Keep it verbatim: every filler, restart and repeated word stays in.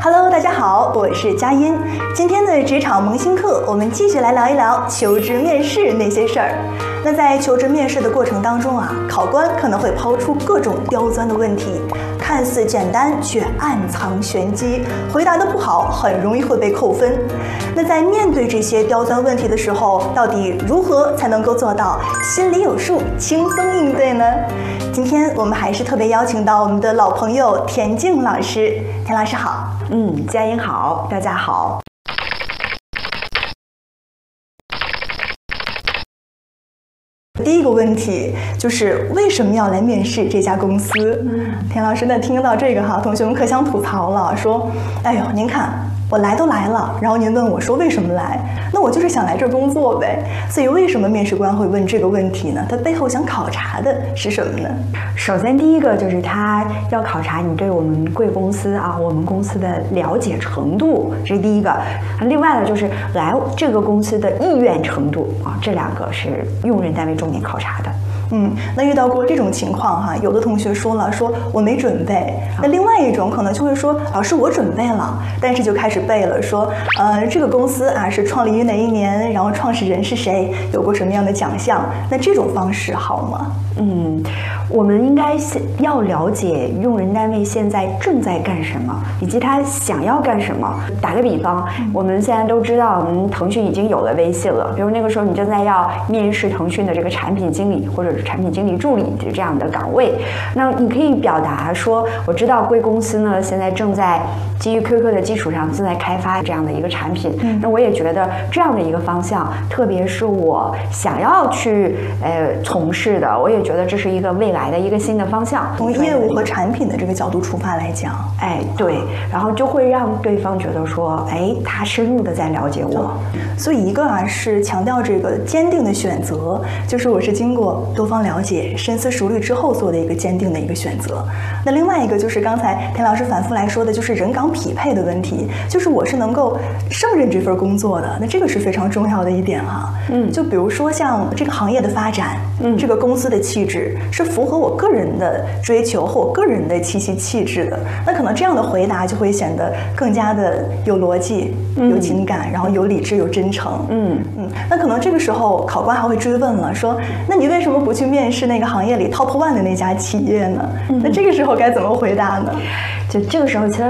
Hello， 大家好，我是佳音。今天的职场萌新课，我们继续来聊一聊求职面试那些事儿。那在求职面试的过程当中啊，考官可能会抛出各种刁钻的问题，看似简单却暗藏玄机，回答得不好，很容易会被扣分。那在面对这些刁钻问题的时候，到底如何才能够做到心里有数，轻松应对呢？今天我们还是特别邀请到我们的老朋友田静老师。田老师好。 嗯，佳音好，大家好。 第一个问题就是为什么要来面试这家公司？嗯、田老师，那听到这个哈，同学们可想吐槽了，说：“哎呦，您看我来都来了，然后您问我说为什么来？那我就是想来这儿工作呗。所以为什么面试官会问这个问题呢？他背后想考察的是什么呢？ 首先，第一个就是他要考察你对我们贵公司啊，我们公司的了解程度，这是第一个。另外呢，就是来这个公司的意愿程度啊，这两个是用人单位重点考察的。 嗯，那遇到过这种情况哈，有的同学说了，说我没准备。那另外一种可能就会说，老师我准备了，但是就开始背了，说，呃，这个公司啊是创立于哪一年，然后创始人是谁，有过什么样的奖项？那这种方式好吗？ 嗯，我们应该要了解用人单位现在正在干什么，以及他想要干什么。打个比方，我们现在都知道，我们腾讯已经有了微信了。比如那个时候你正在要面试腾讯的这个产品经理或者是产品经理助理的这样的岗位，那你可以表达说，我知道贵公司呢现在正在基于 Q Q 的基础上正在开发这样的一个产品。嗯、那我也觉得这样的一个方向，特别是我想要去呃从事的，我也觉得这是一个未来的一个新的方向。 从业务和产品的这个角度出发来讲， 哎，对，然后就会让对方觉得说，哎，他深入的在了解我。 所以一个啊是强调这个坚定的选择，就是我是经过多方了解、深思熟虑之后做的一个坚定的一个选择。那另外一个就是刚才田老师反复来说的，就是人岗匹配的问题，就是我是能够胜任这份工作的，那这个是非常重要的一点哈。嗯，就比如说像这个行业的发展，嗯，这个公司的气质是符合我个人的追求和我个人的气息气质的，那可能这样的回答就会显得更加的有逻辑、有情感，然后有理智、有真诚。嗯嗯，那可能这个时候考官还会追问了，说：那你为什么不去面试那个行业里 top one 的那家企业呢？嗯、那这个时候该怎么回答呢？ 就这个时候，其实